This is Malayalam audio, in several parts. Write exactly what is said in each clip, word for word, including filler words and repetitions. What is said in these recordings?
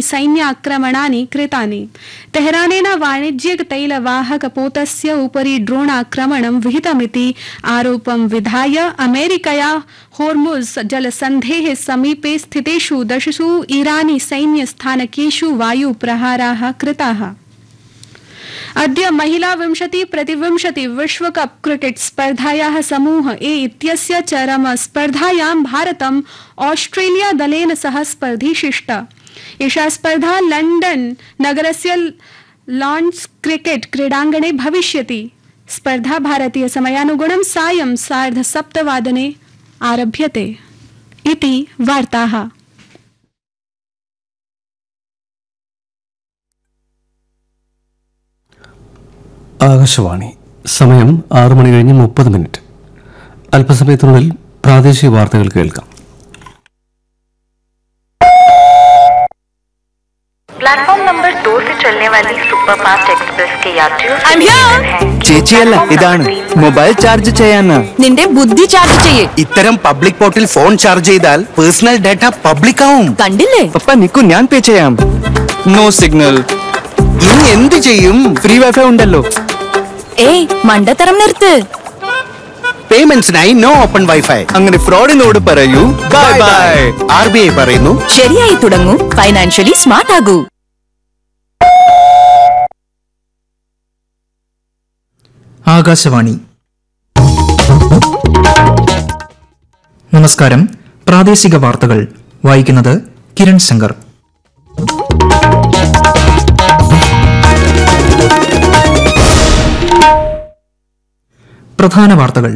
सैन्याक्रमणानि कृतानि। तेहरानेन वाणिज्यिक तैलवाहकपोतस्य उपरि ड्रोणाक्रमणं विहितमिति आरोपं विधाय अमेरिकया होर्मुज जलसन्धेः समीपे स्थितेषु दशसु ईरानी सैन्यस्थानकेषु वायुप्रहाराः कृताः। अद्य महिला विंशति प्रतिविंशति विश्वकप क्रिकेट स्पर्धायाः समूह ए इत्यस्य चरम स्पर्धायां भारतम् ऑस्ट्रेलिया दलेन सह स्पर्धिशिष्ट। एषा स्पर्धा लण्डन नगरस्य लॉर्ड्स क्रिकेट क्रीडाङ्गणे भविष्यति। स्पर्धा भारतीय समयानुगुणं सायं सार्धसप्तवादने आरभ्यते। इति वार्ताः। ആകാശവാണി. സമയം ആറു മണി കഴിഞ്ഞ് മുപ്പത് മിനിറ്റ്. അല്പസമയത്തിനുള്ളിൽ പ്രാദേശിക വാർത്തകൾ കേൾക്കാം. प्लेटफॉर्म नंबर दो से चलने वाली सुपरफास्ट एक्सप्रेस के यात्रियों ചേച്ചിയല്ല ഇതാണ് മൊബൈൽ ചാർജ് ചെയ്യാന് നിന്റെ ബുദ്ധി ചാർജ് ചെയ്യേ. ഇത്തരം പബ്ലിക് പോർട്ടിൽ ഫോൺ ചാർജ് ചെയ്താൽ പേഴ്സണൽ ഡാറ്റ പബ്ലിക് ആവും. കണ്ടില്ലേ? പപ്പ നിക്കു ഞാൻ പേ ചെയ്യാം. No signal. ഇനി എന്ത് ചെയ്യും? ഫ്രീ വൈഫൈ ഉണ്ടല്ലോ. ഏയ് മണ്ടത്തരം നിർത്ത്. പേയ്മെന്റ്സിനായി നോ ഓപ്പൺ വൈഫൈ. അങ്ങനെ ഫ്രോഡിനോട് പറയൂ bye bye. R B I പറയുന്നു ശരിയായി തുടങ്ങൂ, ഫൈനാൻഷ്യലി സ്മാർട്ട് ആകൂ. ആകാശവാണി. നമസ്കാരം. പ്രാദേശിക വാർത്തകൾ വായിക്കുന്നത് കിരൺ ശങ്കർ. പ്രധാന വാർത്തകൾ.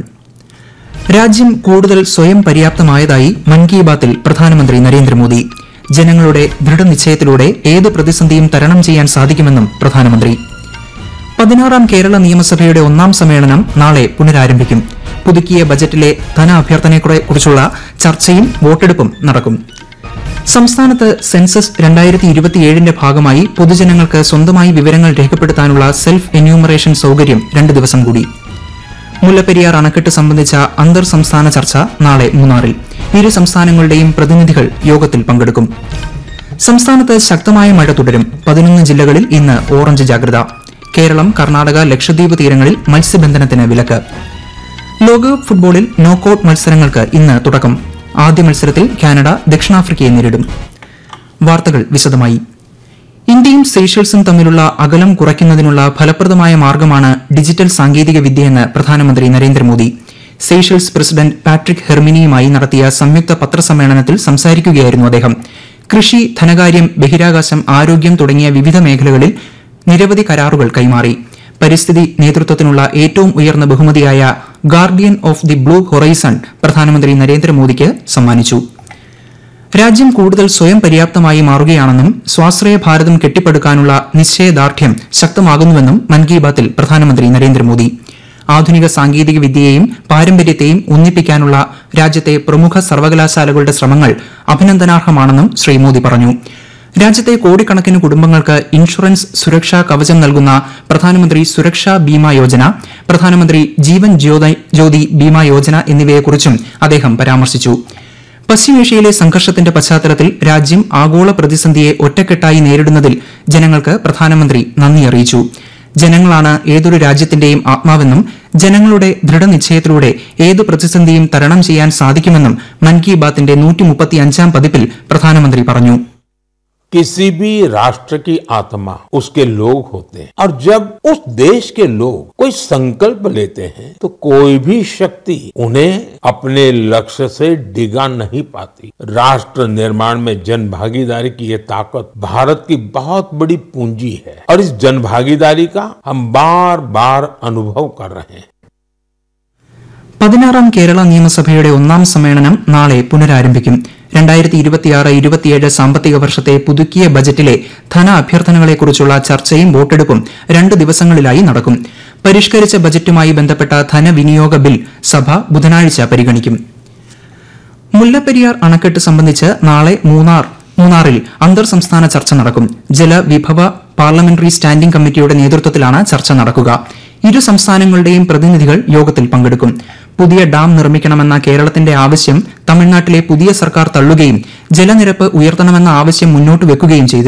രാജ്യം കൂടുതൽ സ്വയം പര്യാപ്തമായതായി മൻ കി ബാത്തിൽ പ്രധാനമന്ത്രി നരേന്ദ്രമോദി. ജനങ്ങളുടെ ദൃഢനിശ്ചയത്തിലൂടെ ഏത് പ്രതിസന്ധിയും തരണം ചെയ്യാൻ സാധിക്കുമെന്നും പ്രധാനമന്ത്രി. പതിനാറാം കേരള നിയമസഭയുടെ ഒന്നാം സമ്മേളനം നാളെ പുനരാരംഭിക്കും. പുതുക്കിയ ബജറ്റിലെ ധനാഭ്യർത്ഥനയെക്കുറിച്ചുള്ള ചർച്ചയും വോട്ടെടുപ്പും നടക്കും. സംസ്ഥാനത്ത് സെൻസസ് രണ്ടായിരത്തി ഇരുപത്തിയേഴിന്റെ ഭാഗമായി പൊതുജനങ്ങൾക്ക് സ്വന്തമായി വിവരങ്ങൾ രേഖപ്പെടുത്താനുള്ള സെൽഫ് എന്യൂമറേഷൻ സൌകര്യം രണ്ട് ദിവസം കൂടി. മുല്ലപ്പെരിയാർ അണക്കെട്ട് സംബന്ധിച്ച അന്തർ സംസ്ഥാന ചർച്ച നാളെ മൂന്നാറിൽ. ഇരു സംസ്ഥാനങ്ങളുടെയും പ്രതിനിധികൾ യോഗത്തിൽ പങ്കെടുക്കും. സംസ്ഥാനത്ത് ശക്തമായ മഴ തുടരും. പതിനൊന്ന് ജില്ലകളിൽ ഇന്ന് ഓറഞ്ച് ജാഗ്രത. കേരളം, കർണാടക, ലക്ഷദ്വീപ് തീരങ്ങളിൽ മത്സ്യബന്ധനത്തിന് വിലക്ക്. ലോകകപ്പ് ഫുട്ബോളിൽ നോക്കൌട്ട് മത്സരങ്ങൾക്ക് ഇന്ന് തുടക്കം. ആദ്യ മത്സരത്തിൽ കാനഡ ദക്ഷിണാഫ്രിക്കയെ നേരിടും. വാർത്തകൾ വിശദമായി. ഇന്ത്യയും സീഷെൽസും തമ്മിലുള്ള അകലം കുറയ്ക്കുന്നതിനുള്ള ഫലപ്രദമായ മാർഗമാണ് ഡിജിറ്റൽ സാങ്കേതിക വിദ്യയെന്ന് പ്രധാനമന്ത്രി നരേന്ദ്രമോദി. സീഷെൽസ് പ്രസിഡന്റ് പാട്രിക് ഹെർമിനിയുമായി നടത്തിയ സംയുക്ത പത്രസമ്മേളനത്തിൽ സംസാരിക്കുകയായിരുന്നു അദ്ദേഹം. കൃഷി, ധനകാര്യം, ബഹിരാകാശം, ആരോഗ്യം തുടങ്ങിയ വിവിധ മേഖലകളിൽ നിരവധി കരാറുകൾ കൈമാറി. പരിസ്ഥിതി നേതൃത്വത്തിനുള്ള ഏറ്റവും ഉയർന്ന ബഹുമതിയായ guardian of the blue horizon പ്രധാനമന്ത്രി നരേന്ദ്രമോദിക്ക് സമ്മാനിച്ചു. രാജ്യം കൂടുതൽ സ്വയം പര്യാപ്തമായി മാറുകയാണെന്നും സ്വാശ്രയ ഭാരതം കെട്ടിപ്പടുക്കാനുള്ള നിശ്ചയദാർഢ്യം ശക്തമാകുന്നുവെന്നും മൻ കി ബാത്തിൽ പ്രധാനമന്ത്രി നരേന്ദ്രമോദി. ആധുനിക സാങ്കേതിക വിദ്യയെയും പാരമ്പര്യത്തെയും ഒന്നിപ്പിക്കാനുള്ള രാജ്യത്തെ പ്രമുഖ സർവകലാശാലകളുടെ ശ്രമങ്ങൾ അഭിനന്ദനാർഹമാണെന്നും ശ്രീ മോദി പറഞ്ഞു. രാജ്യത്തെ കോടിക്കണക്കിന് കുടുംബങ്ങൾക്ക് ഇൻഷുറൻസ് സുരക്ഷാ കവചം നൽകുന്ന പ്രധാനമന്ത്രി സുരക്ഷാ ബീമാ യോജന, പ്രധാനമന്ത്രി ജീവൻ ജ്യോതി ബീമാ യോജന എന്നിവയെക്കുറിച്ചും അദ്ദേഹം പരാമർശിച്ചു. പശ്ചിമേഷ്യയിലെ സംഘർഷത്തിന്റെ പശ്ചാത്തലത്തിൽ രാജ്യം ആഗോള പ്രതിസന്ധിയെ ഒറ്റക്കെട്ടായി നേരിടുന്നതിൽ ജനങ്ങൾക്ക് പ്രധാനമന്ത്രി നന്ദി അറിയിച്ചു. ജനങ്ങളാണ് ഏതൊരു രാജ്യത്തിന്റെയും ആത്മാവെന്നും ജനങ്ങളുടെ ദൃഢനിശ്ചയത്തിലൂടെ ഏത് പ്രതിസന്ധിയും തരണം ചെയ്യാൻ സാധിക്കുമെന്നും മൻ കി ബാത്തിന്റെ നൂറ്റി മുപ്പത്തിയഞ്ചാം പതിപ്പിൽ പ്രധാനമന്ത്രി പറഞ്ഞു. किसी भी राष्ट्र की आत्मा उसके लोग होते हैं और जब उस देश के लोग कोई संकल्प लेते हैं तो कोई भी शक्ति उन्हें अपने लक्ष्य से डिगा नहीं पाती. राष्ट्र निर्माण में जन भागीदारी की ये ताकत भारत की बहुत बड़ी पूंजी है और इस जन भागीदारी का हम बार बार अनुभव कर रहे हैं. പതിനാറാം കേരള നിയമസഭയുടെ ഒന്നാം സമ്മേളനം നാളെ പുനരാരംഭിക്കും. രണ്ടായിരത്തി ഇരുപത്തിയാറ് ഇരുപത്തിയേഴ് സാമ്പത്തിക വർഷത്തെ പുതുക്കിയ ബജറ്റിലെ ധന അഭ്യർത്ഥനകളെക്കുറിച്ചുള്ള ചർച്ചയും വോട്ടെടുപ്പും രണ്ട് ദിവസങ്ങളിലായി നടക്കും. പരിഷ്കരിച്ച ബജറ്റുമായി ബന്ധപ്പെട്ട ധനവിനിയോഗ ബിൽ സഭ ബുധനാഴ്ച പരിഗണിക്കും. മുല്ലപ്പെരിയാർ അണക്കെട്ട് സംബന്ധിച്ച് നാളെ മൂന്നാറിൽ അന്തർ സംസ്ഥാന ചർച്ച നടക്കും. ജലവിഭവ പാർലമെന്ററി സ്റ്റാൻഡിംഗ് കമ്മിറ്റിയുടെ നേതൃത്വത്തിലാണ് ചർച്ച നടക്കുക. ഇരു സംസ്ഥാനങ്ങളുടെയും പ്രതിനിധികൾ യോഗത്തിൽ പങ്കെടുക്കും. പുതിയ ഡാം നിർമ്മിക്കണമെന്ന കേരളത്തിന്റെ ആവശ്യം തമിഴ്നാട്ടിലെ പുതിയ സർക്കാർ തള്ളുകയും ജലനിരപ്പ് ഉയർത്തണമെന്ന ആവശ്യം മുന്നോട്ട് വെക്കുകയും ചെയ്തു.